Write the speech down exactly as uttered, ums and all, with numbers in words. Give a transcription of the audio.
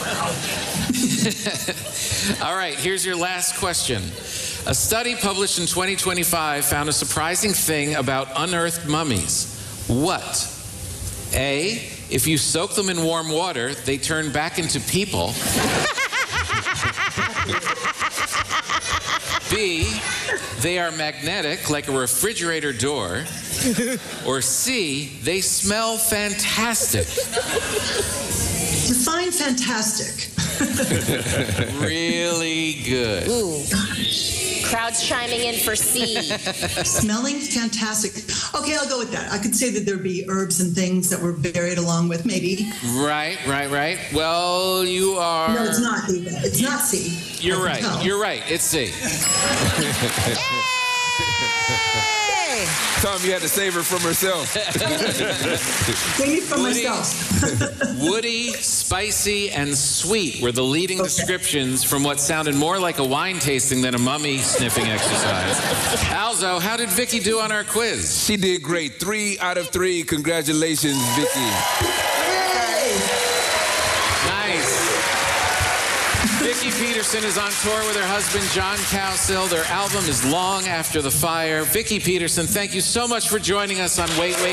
All right, here's your last question. A study published in twenty twenty-five found a surprising thing about unearthed mummies. What? A, if you soak them in warm water, they turn back into people. B, they are magnetic like a refrigerator door. Or C, they smell fantastic. Define fantastic. Really good. Ooh. Crowd's chiming in for C. Smelling fantastic. Okay, I'll go with that. I could say that there'd be herbs and things that were buried along with, maybe. Right, right, right. Well, you are... No, it's not, Eva. It's not C. You're right. Tell. You're right. It's C. Tom, you had to save her from herself. Maybe from Woody, myself. Woody, spicy, and sweet were the leading Okay. descriptions from what sounded more like a wine tasting than a mummy sniffing exercise. Alzo, how did Vicky do on our quiz? She did great. Three out of three. Congratulations, Vicky. Nice. Vicky Peterson is on tour with her husband, John Cowsill. Their album is Long After the Fire. Vicky Peterson, thank you so much for joining us on Wait, Wait.